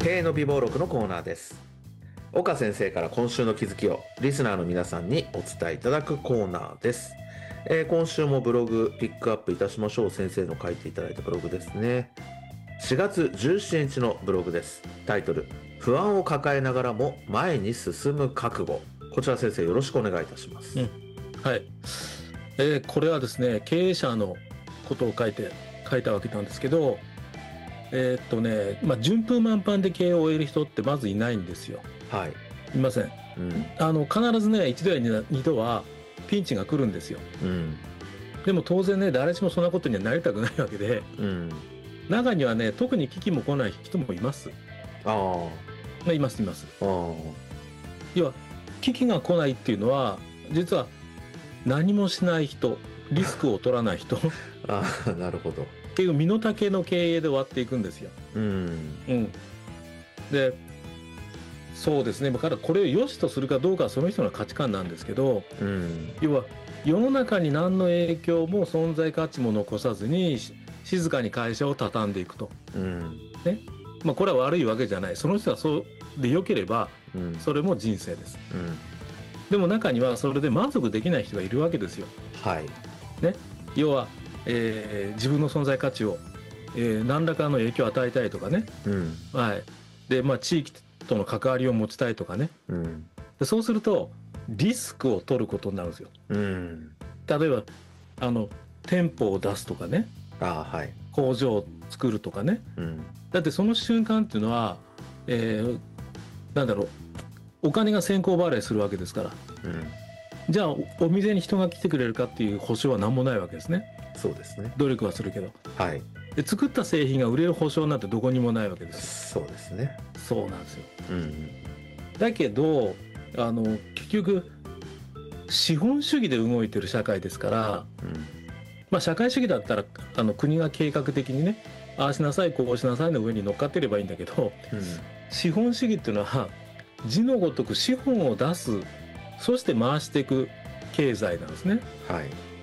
経営の備忘録のコーナーです。岡先生から今週の気づきをリスナーの皆さんにお伝えいただくコーナーです。今週もブログピックアップいたしましょう。先生の書いていただいたブログですね。4月17日のブログです。タイトル、不安を抱えながらも前に進む覚悟。こちら先生よろしくお願いいたします。 はい、これはですね、経営者のことを書いたわけなんですけど、順風満帆で経営を終える人ってまずいないんですよ。 はい。 いません。必ずね、一度や二度はピンチが来るんですよ。でも当然ね、誰しもそんなことにはなりたくないわけで、中にはね、特に危機も来ない人もいます。います。要は危機が来ないっていうのは、実は何もしない人、リスクを取らない人なるほど。 っていう身の丈の経営で終わっていくんですよ。で、そうですね。だからこれを良しとするかどうかはその人の価値観なんですけど、要は世の中に何の影響も存在価値も残さずに静かに会社を畳んでいくと。ね。これは悪いわけじゃない。その人はそうで良ければ、それも人生です。でも中にはそれで満足できない人がいるわけですよ。ね。要は、自分の存在価値を、何らかの影響を与えたいとかね。で、地域との関わりを持ちたいとかね。でそうするとリスクを取ることになるんですよ。例えば店舗を出すとかね。工場を作るとかね。だってその瞬間っていうのは、お金が先行払いするわけですから。じゃあお店に人が来てくれるかっていう保証は何もないわけですね。 そうですね。 努力はするけど。で作った製品が売れる保証なんてどこにもないわけですよ。そうですね。 そうなんですよ。だけど結局資本主義で動いてる社会ですから、社会主義だったら国が計画的にね、ああしなさいこうしなさいの上に乗っかってればいいんだけど、資本主義っていうのは字のごとく資本を出す、そして回していく経済なんですね。